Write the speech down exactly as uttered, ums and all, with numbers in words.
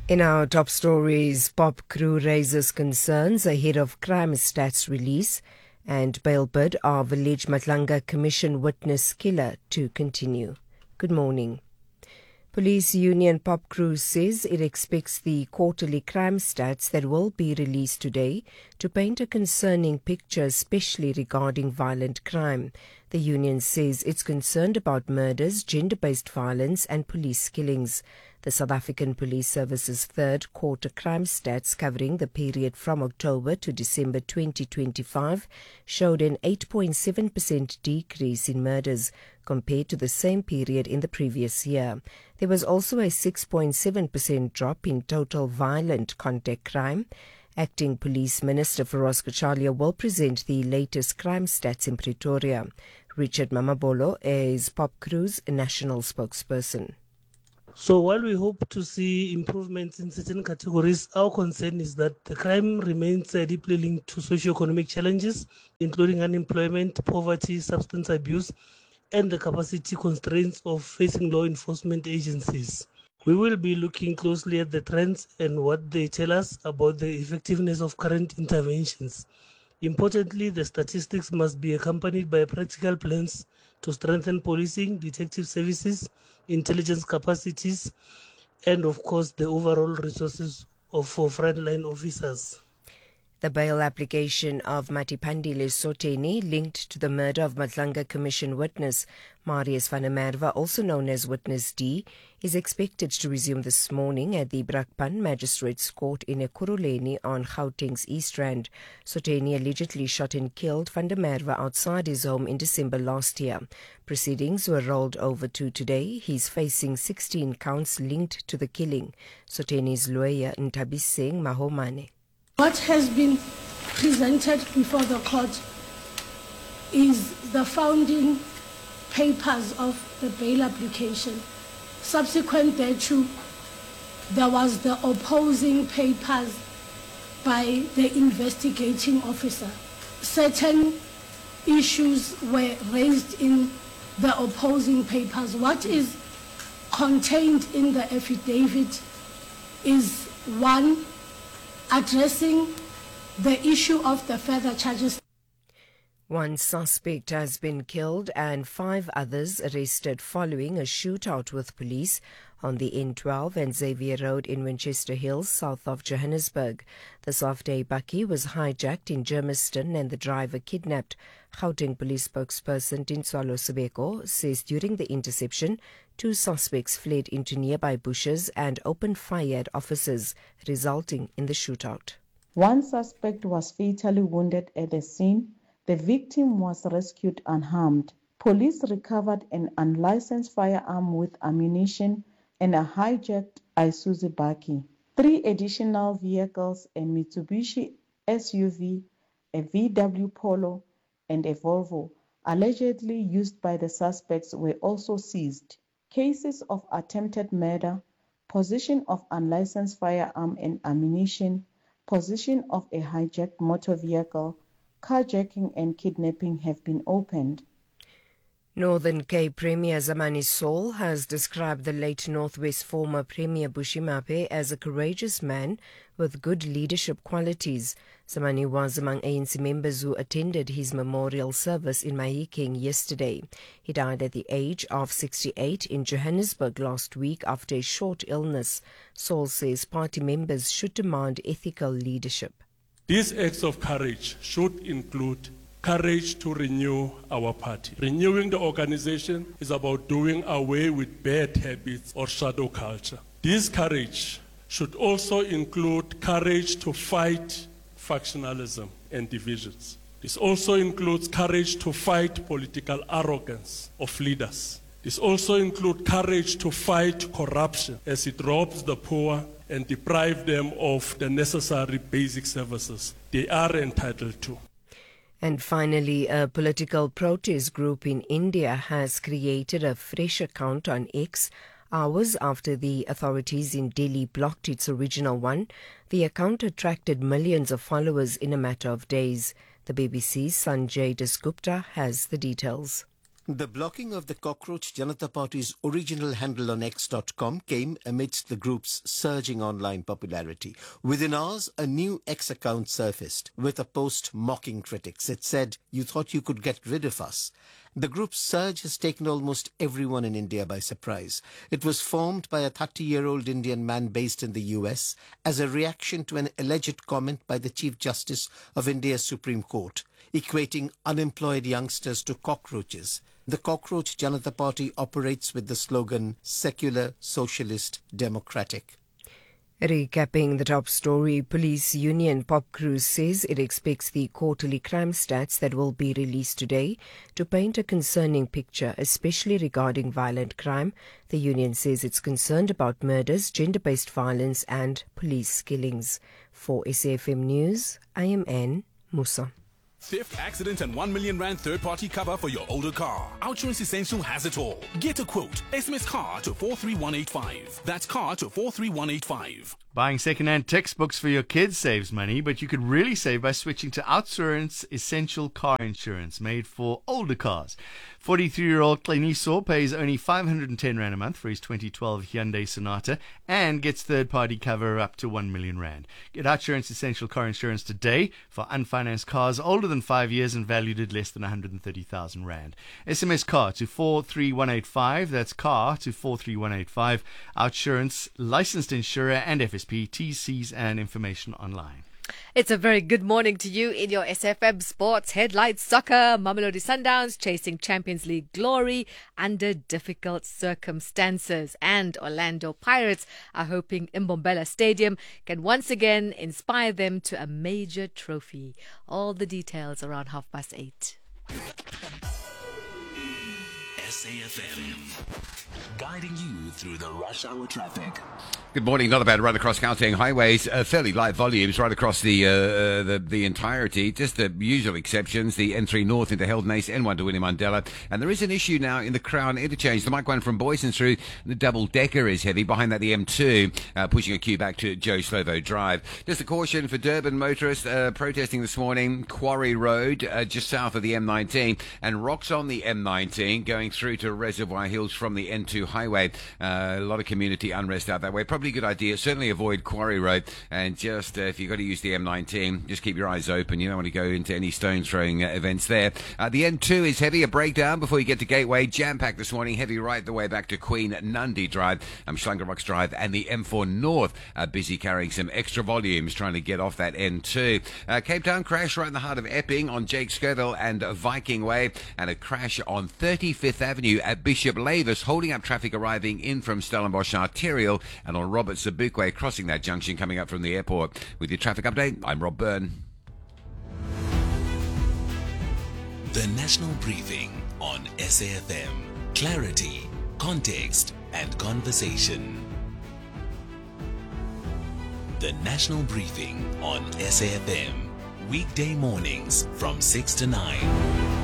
In our top stories, pop crew raises concerns ahead of crime stats release, and bail bid of alleged Matlanga Commission witness killer to continue. Good morning. Police Union Pop Crew says it expects the quarterly crime stats that will be released today to paint a concerning picture, especially regarding violent crime. The union says it's concerned about murders, gender-based violence and police killings. The South African Police Service's third quarter crime stats covering the period from October to December twenty twenty-five showed an eight point seven percent decrease in murders compared to the same period in the previous year. There was also a six point seven percent drop in total violent contact crime. Acting Police Minister Feroz Khachalia will present the latest crime stats in Pretoria. Richard Mamabolo is Pop Crew's national spokesperson. So while we hope to see improvements in certain categories, our concern is that the crime remains uh, deeply linked to socio-economic challenges, including unemployment, poverty, substance abuse, and the capacity constraints of facing law enforcement agencies. We will be looking closely at the trends and what they tell us about the effectiveness of current interventions. Importantly, the statistics must be accompanied by practical plans to strengthen policing, detective services, intelligence capacities, and of course the overall resources of for frontline officers. The bail application of Matipandile Soteni, linked to the murder of Matlanga Commission witness Marius van der Merwe, also known as Witness D, is expected to resume this morning at the Brakpan Magistrates Court in Ekurhuleni on Gauteng's East Rand. Soteni allegedly shot and killed van der Merwe outside his home in December last year. Proceedings were rolled over to today. He's facing sixteen counts linked to the killing. Soteni's lawyer Ntabiseng Mahomane. What has been presented before the court is the founding papers of the bail application. Subsequent thereto, there was the opposing papers by the investigating officer. Certain issues were raised in the opposing papers. What is contained in the affidavit is one, addressing the issue of the further charges. One suspect has been killed and five others arrested following a shootout with police on the N twelve and Xavier Road in Winchester Hills, south of Johannesburg. The Softail bakkie was hijacked in Germiston and the driver kidnapped. Gauteng Police spokesperson Tinswalo Sebeko says during the interception, two suspects fled into nearby bushes and opened fire at officers, resulting in the shootout. One suspect was fatally wounded at the scene. The victim was rescued unharmed. Police recovered an unlicensed firearm with ammunition and a hijacked Isuzu bakkie. Three additional vehicles, a Mitsubishi S U V, a V W Polo, and a Volvo, allegedly used by the suspects, were also seized. Cases of attempted murder, possession of unlicensed firearm and ammunition, possession of a hijacked motor vehicle, carjacking and kidnapping have been opened. Northern Cape Premier Zamani Saul has described the late Northwest former Premier Bushy Mape as a courageous man with good leadership qualities. Zamani was among A N C members who attended his memorial service in Mahikeng yesterday. He died at the age of sixty-eight in Johannesburg last week after a short illness. Saul says party members should demand ethical leadership. These acts of courage should include courage to renew our party. Renewing the organization is about doing away with bad habits or shadow culture. This courage should also include courage to fight factionalism and divisions. This also includes courage to fight political arrogance of leaders. This also includes courage to fight corruption as it robs the poor and deprives them of the necessary basic services they are entitled to. And finally, a political protest group in India has created a fresh account on X hours after the authorities in Delhi blocked its original one. The account attracted millions of followers in a matter of days. The B B C's Sanjay Dasgupta has the details. The blocking of the Cockroach Janata Party's original handle on X dot com came amidst the group's surging online popularity. Within hours, a new X account surfaced with a post mocking critics. It said, "You thought you could get rid of us." The group's surge has taken almost everyone in India by surprise. It was formed by a thirty-year-old Indian man based in the U S as a reaction to an alleged comment by the Chief Justice of India's Supreme Court, equating unemployed youngsters to cockroaches. The Cockroach Janata Party operates with the slogan Secular, Socialist, Democratic. Recapping the top story, police union POPCRU says it expects the quarterly crime stats that will be released today to paint a concerning picture, especially regarding violent crime. The union says it's concerned about murders, gender-based violence and police killings. For S A F M News, I am Anne Musa. Theft, accident and one million rand third-party cover for your older car. Outsurance Essential has it all. Get a quote. S M S CAR to four three one eight five. That's CAR to four three one eight five. Buying second-hand textbooks for your kids saves money, but you could really save by switching to Outsurance Essential Car Insurance, made for older cars. forty-three-year-old Kleniso pays only five hundred ten rand a month for his twenty twelve Hyundai Sonata and gets third-party cover up to one million rand. Get Outsurance Essential Car Insurance today for unfinanced cars older than five years and valued at less than one hundred thirty thousand rand. S M S CAR to four three one eight five. That's CAR to four three one eight five. Outsurance, licensed insurer and F S P, T Cs and information online. It's a very good morning to you in your S F M Sports Headlights Soccer. Mamelodi Sundowns chasing Champions League glory under difficult circumstances. And Orlando Pirates are hoping Mbombela Stadium can once again inspire them to a major trophy. All the details around half past eight. S A F M, guiding you through the rush hour traffic. Good morning. Not a bad run across Gauteng highways. Uh, fairly light volumes right across the, uh, uh, the the entirety. Just the usual exceptions. The N three North into Heldnace, N one to Winnie Mandela. And there is an issue now in the Crown interchange. The Mike one from Boyson through the double decker is heavy. Behind that, the M two uh, pushing a queue back to Joe Slovo Drive. Just a caution for Durban motorists uh, protesting this morning. Quarry Road, uh, just south of the M nineteen, and rocks on the M nineteen going through to Reservoir Hills from the N two highway. Uh, a lot of community unrest out that way. Probably a good idea. Certainly avoid Quarry Road, and just uh, if you've got to use the M nineteen, just keep your eyes open. You don't want to go into any stone throwing uh, events there. Uh, the N two is heavy, a breakdown before you get to Gateway. Jam packed this morning, heavy right the way back to Queen Nundy Drive, um, Schlangenrocks Drive, and the M four North uh, busy carrying some extra volumes trying to get off that N two. Uh, Cape Town crash right in the heart of Epping on Jake Scoville and Viking Way, and a crash on thirty-fifth Avenue at Bishop Lavis, holding up traffic arriving in from Stellenbosch Arterial, and on Robert Zabukwe crossing that junction coming up from the airport. With your traffic update, I'm Rob Byrne. The National Briefing on S A F M. Clarity, context and conversation. The National Briefing on S A F M. Weekday mornings from six to nine.